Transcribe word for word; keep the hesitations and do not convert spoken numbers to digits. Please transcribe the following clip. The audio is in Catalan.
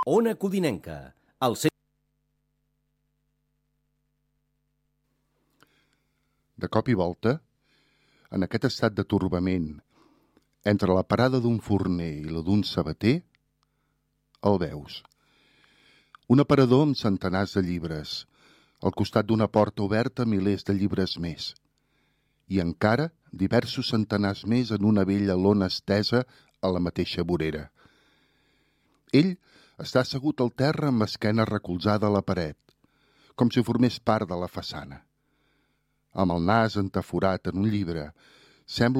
Ona Codinenca, el cent... De cop i volta, en aquest estat de torbament, entre la parada d'un forner i la d'un sabater, el veus. Un aparador amb centenars de llibres, al costat d'una porta oberta a milers de llibres més, i encara diversos centenars més en una vella lona estesa a la mateixa vorera. Ell està assegut al terra amb l'esquena recolzada a la paret, com si formés part de la façana. Amb el nas entaforat en un llibre, sembla